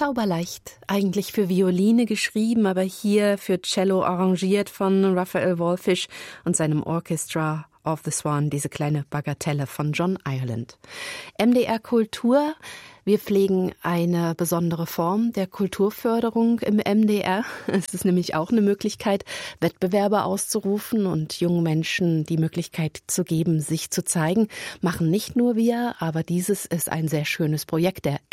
Zauberleicht, eigentlich für Violine geschrieben, aber hier für Cello arrangiert von Raphael Wallfisch und seinem Orchestra of the Swan, diese kleine Bagatelle von John Ireland. MDR Kultur. Wir pflegen eine besondere Form der Kulturförderung im MDR. Es ist nämlich auch eine Möglichkeit, Wettbewerbe auszurufen und jungen Menschen die Möglichkeit zu geben, sich zu zeigen. Machen nicht nur wir, aber dieses ist ein sehr schönes Projekt, der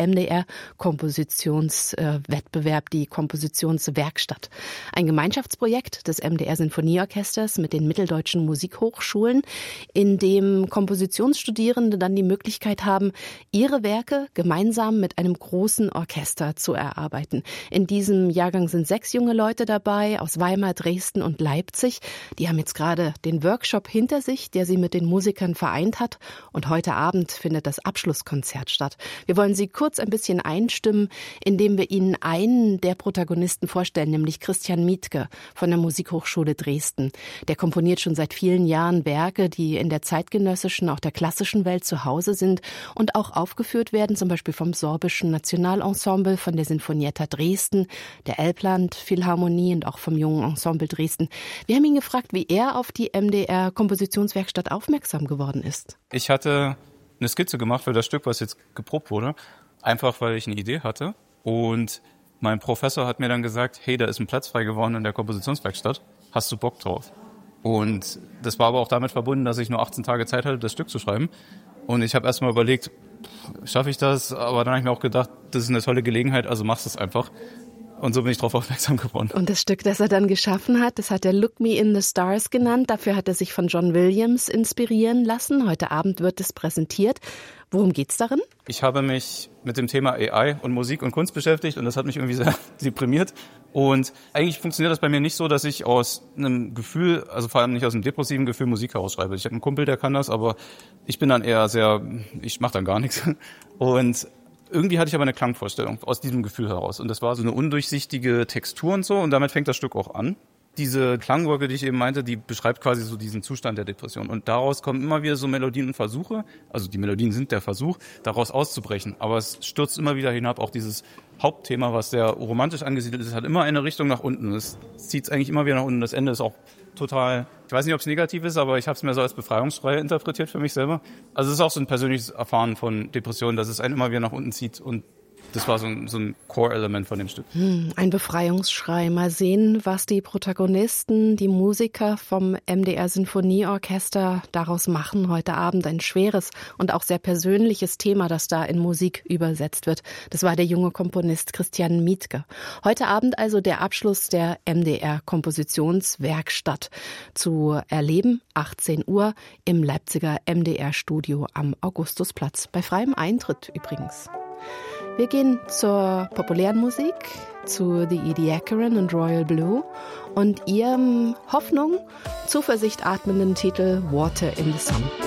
MDR-Kompositionswettbewerb, die Kompositionswerkstatt. Ein Gemeinschaftsprojekt des MDR-Sinfonieorchesters mit den mitteldeutschen Musikhochschulen, in dem Kompositionsstudierende dann die Möglichkeit haben, ihre Werke gemeinsam mit einem großen Orchester zu erarbeiten. In diesem Jahrgang sind 6 junge Leute dabei aus Weimar, Dresden und Leipzig. Die haben jetzt gerade den Workshop hinter sich, der sie mit den Musikern vereint hat. Und heute Abend findet das Abschlusskonzert statt. Wir wollen Sie kurz ein bisschen einstimmen, indem wir Ihnen einen der Protagonisten vorstellen, nämlich Christian Mietke von der Musikhochschule Dresden. Der komponiert schon seit vielen Jahren Werke, die in der zeitgenössischen, auch der klassischen Welt zu Hause sind und auch aufgeführt werden, zum Beispiel vom Sorbischen Nationalensemble, von der Sinfonietta Dresden, der Elbland Philharmonie und auch vom Jungen Ensemble Dresden. Wir haben ihn gefragt, wie er auf die MDR Kompositionswerkstatt aufmerksam geworden ist. Ich hatte eine Skizze gemacht für das Stück, was jetzt geprobt wurde, einfach weil ich eine Idee hatte. Und mein Professor hat mir dann gesagt, hey, da ist ein Platz frei geworden in der Kompositionswerkstatt, hast du Bock drauf? Und das war aber auch damit verbunden, dass ich nur 18 Tage Zeit hatte, das Stück zu schreiben. Und ich habe erst mal überlegt, schaffe ich das? Aber dann habe ich mir auch gedacht, das ist eine tolle Gelegenheit, also machst es einfach. Und so bin ich darauf aufmerksam geworden. Und das Stück, das er dann geschaffen hat, das hat er Look Me in the Stars genannt. Dafür hat er sich von John Williams inspirieren lassen. Heute Abend wird es präsentiert. Worum geht's darin? Ich habe mich mit dem Thema AI und Musik und Kunst beschäftigt und das hat mich irgendwie sehr deprimiert. Und eigentlich funktioniert das bei mir nicht so, dass ich aus einem Gefühl, also vor allem nicht aus einem depressiven Gefühl, Musik herausschreibe. Ich habe einen Kumpel, der kann das, aber ich bin dann eher ich mache dann gar nichts. Und irgendwie hatte ich aber eine Klangvorstellung aus diesem Gefühl heraus. Und das war so eine undurchsichtige Textur und so. Und damit fängt das Stück auch an. Diese Klangwolke, die ich eben meinte, die beschreibt quasi so diesen Zustand der Depression. Und daraus kommen immer wieder so Melodien und Versuche, also die Melodien sind der Versuch, daraus auszubrechen. Aber es stürzt immer wieder hinab, auch dieses Hauptthema, was sehr romantisch angesiedelt ist, hat immer eine Richtung nach unten. Es zieht es eigentlich immer wieder nach unten. Das Ende ist auch total, ich weiß nicht, ob es negativ ist, aber ich habe es mir so als befreiungsfrei interpretiert für mich selber. Also es ist auch so ein persönliches Erfahren von Depressionen, dass es einen immer wieder nach unten zieht und das war so ein Core-Element von dem Stück. Ein Befreiungsschrei. Mal sehen, was die Protagonisten, die Musiker vom MDR Sinfonieorchester daraus machen heute Abend. Ein schweres und auch sehr persönliches Thema, das da in Musik übersetzt wird. Das war der junge Komponist Christian Mietke. Heute Abend also der Abschluss der MDR Kompositionswerkstatt zu erleben, 18 Uhr im Leipziger MDR Studio am Augustusplatz. Bei freiem Eintritt übrigens. Wir gehen zur populären Musik, zu The Ediacaran und Royal Blue und ihrem Hoffnung, Zuversicht atmenden Titel Water in the Sun.